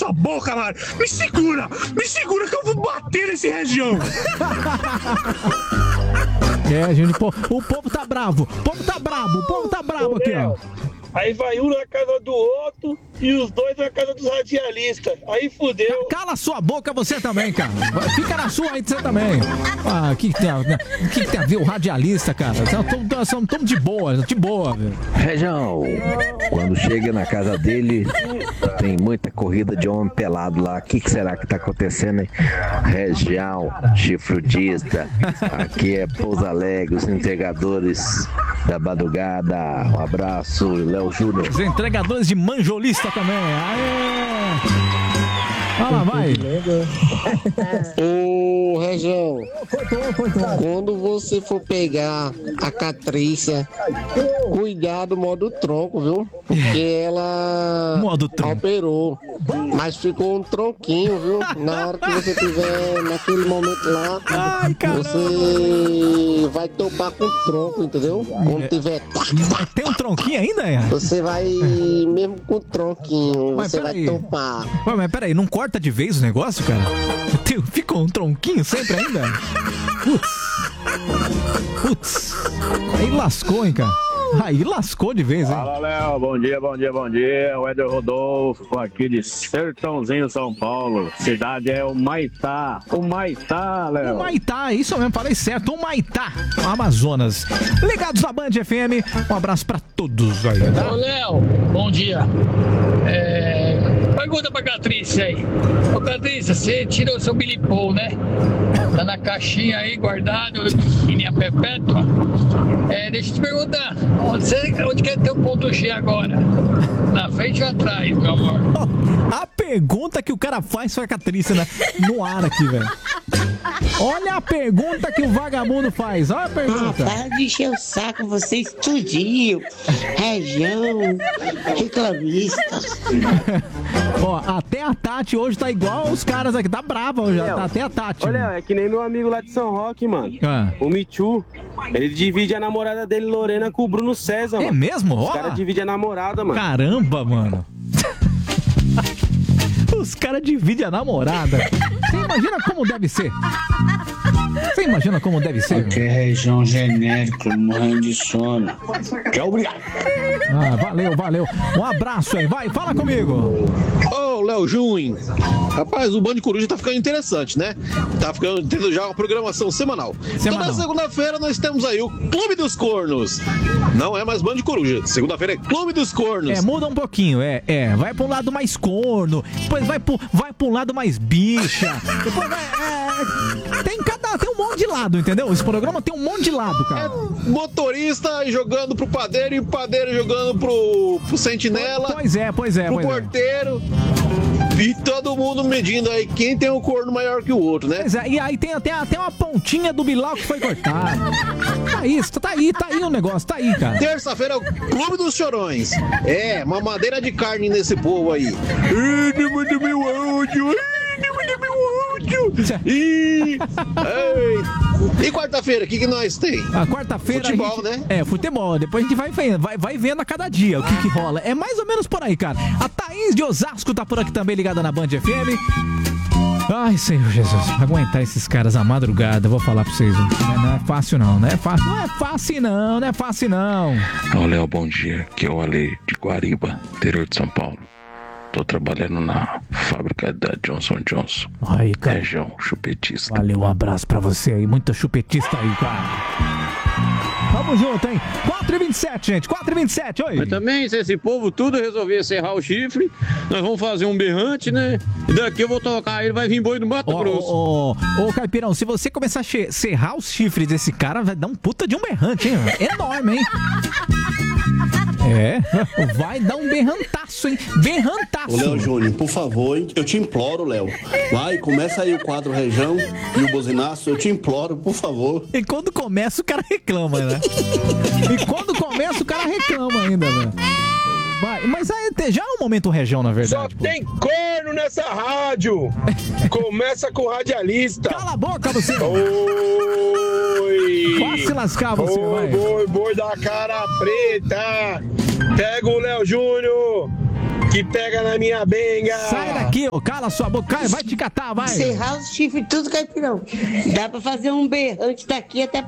sua boca, mano. Me segura que eu vou bater nesse região. Júnior, o povo tá bravo. O povo tá bravo aqui, ó. Aí vai um na casa do outro e os dois na casa dos radialistas. Aí fudeu. Cala sua boca você também, cara. Fica na sua aí você também. O que tem a ver o radialista, cara? Estamos de boa, velho. Região, quando chega na casa dele, tem muita corrida de homem pelado lá. O que será que tá acontecendo, hein? Região, chifrudista. Aqui é Pouso Alegre, os entregadores da madrugada. Um abraço, Léo Júnior. Os entregadores de manjolista também. Aê! Fala, vai. Ô, Região, quando você for pegar a Catrícia, cuidado modo tronco, viu? Porque ela operou, mas ficou um tronquinho, viu? Na hora que você tiver naquele momento lá, você vai topar com o tronco, entendeu? Quando tiver... Tem um tronquinho ainda, é? Você vai, mesmo com o tronquinho, você vai topar. Ué, mas peraí, não corta de vez o negócio, cara? Ficou um tronquinho sempre ainda? Putz. Aí lascou, hein, cara? Aí lascou de vez, hein? Fala, Léo. Bom dia. O Éder Rodolfo, aqui de Sertãozinho, São Paulo. Cidade é o Maitá. Léo. O Maitá, isso mesmo, falei certo. O Maitá, Amazonas. Ligados na Band FM, um abraço pra todos aí, tá? Ô, Léo, bom dia. Pergunta pra Catrícia aí. Ô, Catrícia, você tirou seu bilipou, né? Tá na caixinha aí, guardado, em linha perpétua. Deixa eu te perguntar, onde quer ter o ponto G agora? Na frente ou atrás, meu amor? A pergunta que o cara faz foi a Catrícia, né? No ar aqui, velho. Olha a pergunta que o vagabundo faz. Olha a pergunta. Para de encher o saco, vocês tudinho. Região, reclamistas. Ó, até a Tati hoje tá igual os caras aqui. Tá brava hoje, tá até a Tati. Olha, é que nem meu amigo lá de São Roque, mano. O Michu. Ele divide a namorada dele, Lorena, com o Bruno César, mano. É mesmo? Os caras dividem a namorada, mano. Caramba, mano. Os caras dividem a namorada. Você imagina como deve ser? Aqui é região genérica, morrendo de sono. Tchau, obrigado. Valeu. Um abraço aí, vai, fala comigo. Ô, Léo Júnior. Rapaz, o Band Coruja tá ficando interessante, né? Tá ficando tendo já uma programação semanal. Toda segunda-feira nós temos aí o Clube dos Cornos. Não é mais Band Coruja. Segunda-feira é Clube dos Cornos. Muda um pouquinho, vai pra um lado mais corno, depois vai pra um lado mais bicha, depois tem um monte de lado, entendeu? Esse programa tem um monte de lado, cara. Motorista jogando pro padeiro e o padeiro jogando pro sentinela. Pois é. Pro porteiro. E todo mundo medindo aí quem tem um corno maior que o outro, né? Pois é, e aí tem até uma pontinha do Bilal que foi cortada. Tá aí o negócio, tá aí, cara. Terça-feira é o Clube dos Chorões. Uma madeira de carne nesse povo aí. E quarta-feira, o que nós tem? Quarta-feira futebol, né? Futebol. Depois a gente vai vendo a cada dia o que rola. É mais ou menos por aí, cara. A Thaís de Osasco tá por aqui também, ligada na Band FM. Ai, Senhor Jesus, aguentar esses caras à madrugada, vou falar pra vocês. Não é fácil não. Ô, Léo, bom dia. Aqui é o Ale de Guariba, interior de São Paulo. Tô trabalhando na fábrica da Johnson & Johnson. Aí, cara. Região chupetista. Valeu, um abraço pra você aí. Muita chupetista aí, cara. Vamos junto, hein? 4h27, gente. 4h27, oi. Mas também, se esse povo tudo resolver serrar o chifre, nós vamos fazer um berrante, né? E daqui eu vou tocar ele, vai vir boi do Mato Grosso. Ô, Caipirão, se você começar a serrar os chifres desse cara, vai dar um puta de um berrante, hein? Enorme, hein? Vai dar um berrantaço, hein? Berrantaço. Ô, Léo Júnior, por favor, hein? Eu te imploro, Léo. Vai, começa aí o quadro Região e o buzinaço, eu te imploro, por favor. E quando começa, o cara reclama, né? Ainda, velho. Vai, mas aí já é um momento Região, na verdade. Só tem corno nessa rádio. Começa com o radialista. Cala a boca, você. Oi. Vai se lascar, você, vai. Boi da cara preta. Pega o Léo Júnior. que pega na minha benga. Sai daqui, ô, cala sua boca, vai te catar, vai. Serrar os chifres tudo, caipirão. Dá pra fazer um berrante daqui até